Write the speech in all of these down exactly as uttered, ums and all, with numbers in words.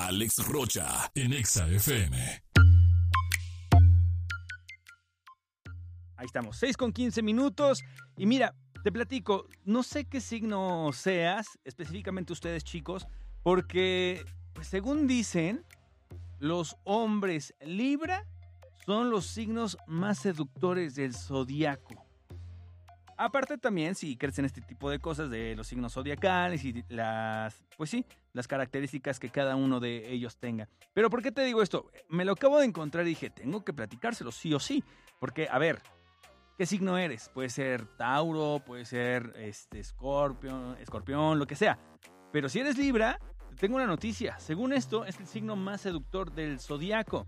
Alex Rocha en Exa F M. Ahí estamos, seis con quince minutos. Y mira, te platico, no sé qué signo seas, específicamente ustedes, chicos, porque, pues, según dicen, los hombres Libra son los signos más seductores del zodiaco. Aparte también, si crees en este tipo de cosas de los signos zodiacales y las, pues sí, las características que cada uno de ellos tenga. Pero ¿por qué te digo esto? Me lo acabo de encontrar y dije, tengo que platicárselo sí o sí. Porque, a ver, ¿qué signo eres? Puede ser Tauro, puede ser este, Escorpión, Escorpión, lo que sea. Pero si eres Libra, te tengo una noticia. Según esto, es el signo más seductor del zodiaco.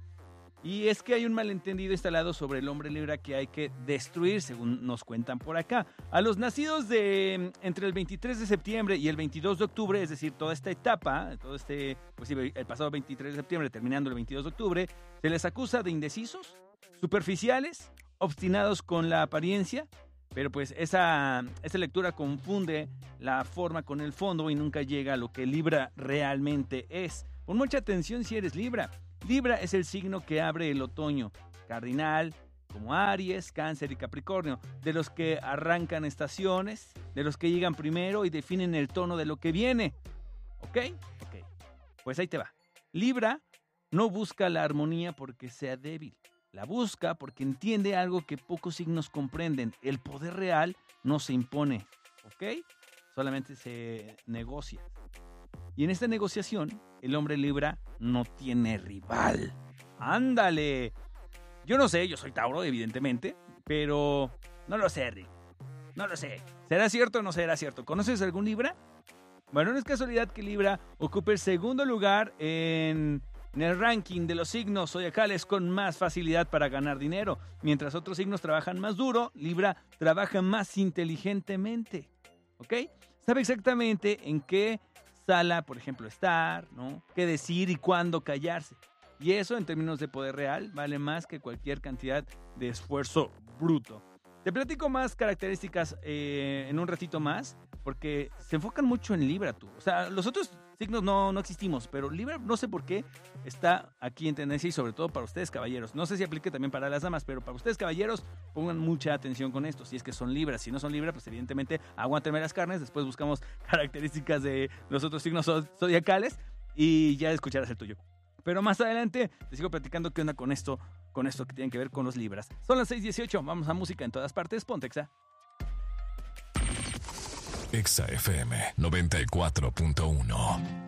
Y es que hay un malentendido instalado sobre el hombre Libra que hay que destruir, según nos cuentan por acá. A los nacidos de entre el veintitrés de septiembre y el veintidós de octubre, es decir, toda esta etapa, todo este, pues sí, el pasado veintitrés de septiembre terminando el veintidós de octubre, se les acusa de indecisos, superficiales, obstinados con la apariencia, pero pues esa, esa lectura confunde la forma con el fondo y nunca llega a lo que Libra realmente es. Pon mucha atención si eres Libra. Libra es el signo que abre el otoño, cardinal, como Aries, Cáncer y Capricornio, de los que arrancan estaciones, de los que llegan primero y definen el tono de lo que viene. ¿Ok? Ok. Pues ahí te va. Libra no busca la armonía porque sea débil. La busca porque entiende algo que pocos signos comprenden. El poder real no se impone. ¿Ok? Solamente se negocia. Y en esta negociación, el hombre Libra no tiene rival. ¡Ándale! Yo no sé, yo soy Tauro, evidentemente, pero no lo sé, Rick. No lo sé. ¿Será cierto o no será cierto? ¿Conoces algún Libra? Bueno, no es casualidad que Libra ocupe el segundo lugar en, en el ranking de los signos zodiacales con más facilidad para ganar dinero. Mientras otros signos trabajan más duro, Libra trabaja más inteligentemente. ¿Ok? Sabe exactamente en qué sala, por ejemplo, estar, ¿no? Qué decir y cuándo callarse. Y eso, en términos de poder real, vale más que cualquier cantidad de esfuerzo bruto. Te platico más características eh, en un ratito más, porque se enfocan mucho en Libra, tú. O sea, los otros signos no, no existimos, pero Libra, no sé por qué, está aquí en tendencia y sobre todo para ustedes, caballeros. No sé si aplique también para las damas, pero para ustedes, caballeros, pongan mucha atención con esto. Si es que son Libras, si no son Libra, pues evidentemente aguántenme las carnes. Después buscamos características de los otros signos zodiacales y ya escucharás el tuyo. Pero más adelante te sigo platicando qué onda con esto, con esto que tiene que ver con los Libras. Son las seis dieciocho, vamos a música en todas partes, ponte Exa. Exa F M noventa y cuatro punto uno.